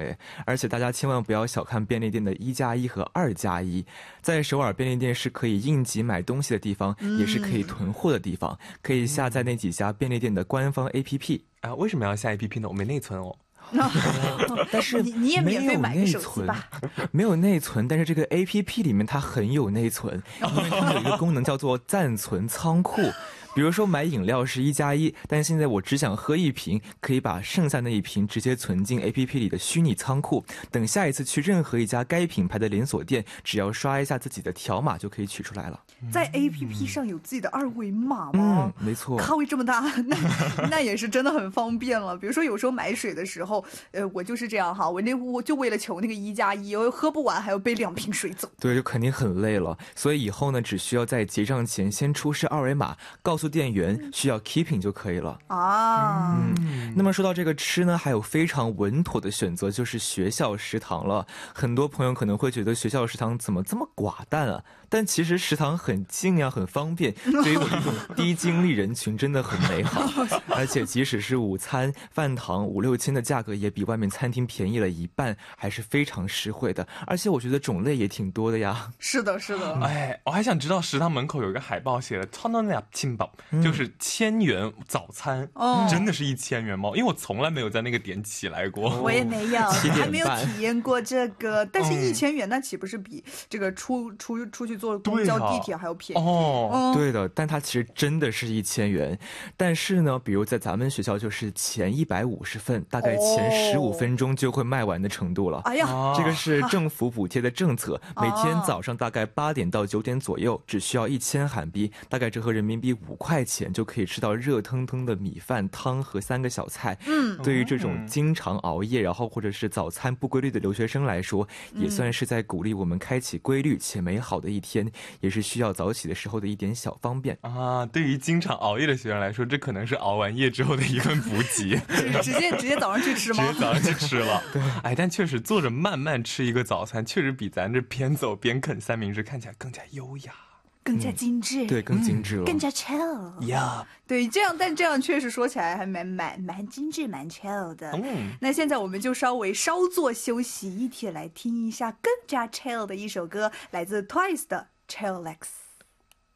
对，而且大家千万不要小看便利店的1+1和2+1，在首尔便利店是可以应急买东西的地方，也是可以囤货的地方，可以下载那几家便利店的官方 APP。 为什么要下 APP 呢？我没内存哦。 但是你也免费买个手机吧。 没有内存，但是这个 APP 里面它很有内存，因为它有一个功能叫做暂存仓库。比如说买饮料是1+1，但现在我只想喝1瓶，可以把剩下那1瓶直接存进 APP 里的虚拟仓库，等下一次去任何一家该品牌的连锁店，只要刷一下自己的条码就可以取出来了。 在 APP 上有自己的2维码吗？ 没错， 咖位这么大，那也是真的很方便了。比如说有时候买水的时候，我就是这样哈，我就为了求那个1+1，我喝不完还要背2瓶水走。 对，就肯定很累了。所以以后呢，只需要在结账前先出示2维码，告诉店员需要 keeping 就可以了啊。那么说到这个吃呢，还有非常稳妥的选择，就是学校食堂了。很多朋友可能会觉得学校食堂怎么这么寡淡啊？但其实食堂很近呀，很方便，对于我这种低精力人群真的很美好。而且即使是午餐饭堂5-6千的价格，也比外面餐厅便宜了1半，还是非常实惠的。而且我觉得种类也挺多的呀。 是的，是的。 我还想知道食堂门口有一个海报写的천원 아침밥，就是1000元早餐，真的是1000元吗？因为我从来没有在那个点起来过。 我也没有，还没有体验过这个。但是1000元那岂不是比这个出去坐公交地铁还要便宜？ 对的，但它其实真的是1000元。但是呢，比如在咱们学校就是前150份，大概前15分钟就会卖完的程度了。 哎呀， 这个是政府补贴的政策，每天早上大概8点到9点左右，只需要1000韩币，大概折合人民币5块钱就可以吃到热腾腾的米饭、汤和3个小菜。对于这种经常熬夜，然后或者是早餐不规律的留学生来说，也算是在鼓励我们开启规律且美好的一天，也是需要早起的时候的一点小方便啊。对于经常熬夜的学生来说，这可能是熬完夜之后的一份补给。 直接早上去吃吗？ 直接早上去吃了。对，但确实坐着慢慢吃一个早餐，确实比咱这边走边啃三明治看起来更加优雅。 更加精致， 对，更精致了， 更加 chill 呀。 对，但这样确实说起来还蛮精致，蛮 chill 的。那现在我们就稍作休息，一起来听一下更加 chill 的一首歌，来自 Twice 的 Chillax。